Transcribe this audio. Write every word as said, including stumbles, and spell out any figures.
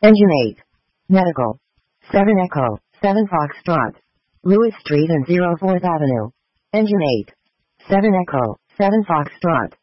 Engine eight. Medical. seven Echo, seven Foxtrot. Lewis Street and oh fourth Avenue. Engine eight. seven Echo, seven Foxtrot.